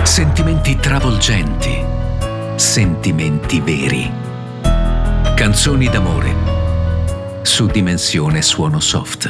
sentimenti travolgenti, sentimenti veri. Canzoni d'amore su Dimensione Suono Soft.